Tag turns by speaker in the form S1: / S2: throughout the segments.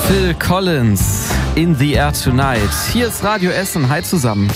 S1: Phil Collins, In the Air Tonight. Hier ist Radio Essen. Hi zusammen.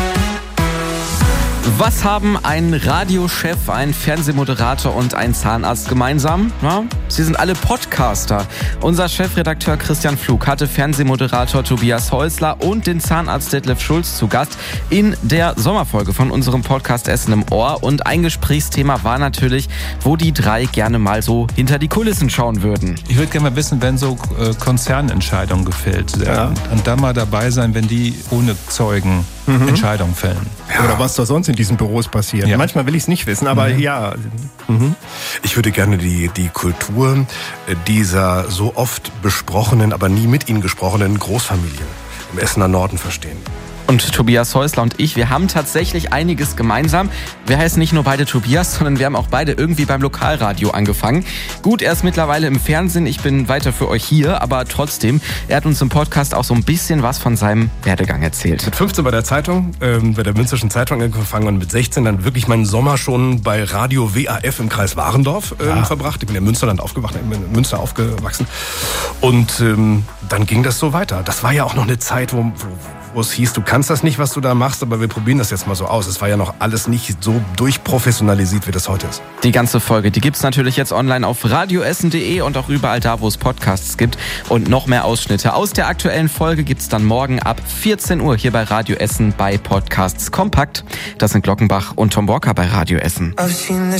S1: Was haben ein Radiochef, ein Fernsehmoderator und ein Zahnarzt gemeinsam? Ja, sie sind alle Podcaster. Unser Chefredakteur Christian Pflug hatte Fernsehmoderator Tobias Häusler und den Zahnarzt Detlef Schulz zu Gast in der Sommerfolge von unserem Podcast Essen im Ohr. Und ein Gesprächsthema war natürlich, wo die drei gerne mal so hinter die Kulissen schauen würden.
S2: Ich würde gerne mal wissen, wenn so Konzernentscheidungen gefällt werden und da mal dabei sein, wenn die ohne Zeugen Entscheidungen fällen.
S3: Ja. Oder was da sonst in diesen Büros passiert. Ja. Manchmal will ich es nicht wissen, aber ja.
S4: Ich würde gerne die Kultur dieser so oft besprochenen, aber nie mit ihnen gesprochenen Großfamilien im Essener Norden verstehen.
S1: Und Tobias Häusler und ich, wir haben tatsächlich einiges gemeinsam. Wir heißen nicht nur beide Tobias, sondern wir haben auch beide irgendwie beim Lokalradio angefangen. Gut, er ist mittlerweile im Fernsehen, ich bin weiter für euch hier, aber trotzdem, er hat uns im Podcast auch so ein bisschen was von seinem Werdegang erzählt.
S4: Mit 15 bei der Zeitung, bei der Münsterschen Zeitung angefangen und mit 16 dann wirklich meinen Sommer schon bei Radio WAF im Kreis Warendorf verbracht. Ich bin in Münster aufgewachsen und dann ging das so weiter. Das war ja auch noch eine Zeit, wo es hieß, du kannst das nicht, was du da machst, aber wir probieren das jetzt mal so aus. Es war ja noch alles nicht so durchprofessionalisiert, wie das heute ist.
S1: Die ganze Folge, die gibt's natürlich jetzt online auf radioessen.de und auch überall da, wo es Podcasts gibt. Und noch mehr Ausschnitte aus der aktuellen Folge gibt's dann morgen ab 14 Uhr hier bei Radio Essen bei Podcasts Kompakt. Das sind Glockenbach und Tom Walker bei Radio Essen.